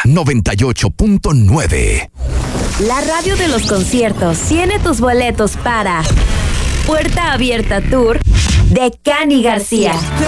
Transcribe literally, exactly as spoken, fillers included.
noventa y ocho punto nueve. La radio de los conciertos tiene tus boletos para Puerta Abierta Tour de Cani García.